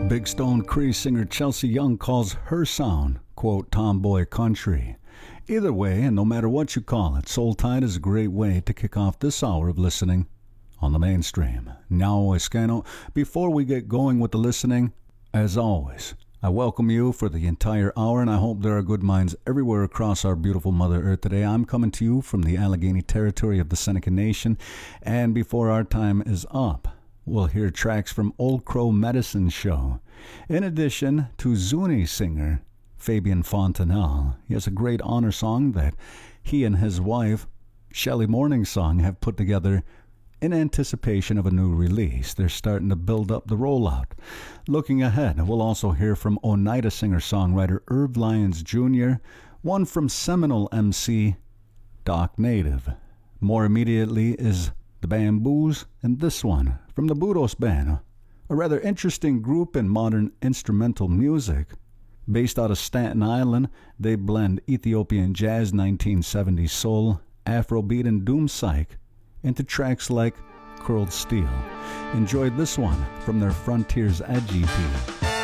Big Stone Cree singer Chelsea Young calls her sound, quote, tomboy country. Either way, and no matter what you call it, Soul Tide is a great way to kick off this hour of listening on the mainstream. Now, Escano, before we get going with the listening, as always, I welcome you for the entire hour, and I hope there are good minds everywhere across our beautiful Mother Earth today. I'm coming to you from the Allegheny territory of the Seneca Nation, and before our time is up, we'll hear tracks from Old Crow Medicine Show. In addition to Zuni singer Fabian Fontanelle, he has a great honor song that he and his wife, Shelley Morningsong, have put together in anticipation of a new release. They're starting to build up the rollout. Looking ahead, we'll also hear from Oneida singer-songwriter Irv Lyons Jr., one from Seminole MC Doc Native. More immediately is the Bamboos, and this one from the Budos Band, a rather interesting group in modern instrumental music. Based out of Staten Island, they blend Ethiopian jazz, 1970s soul, Afrobeat, and doom psych into tracks like Curled Steel. Enjoy this one from their Frontiers Edge EP.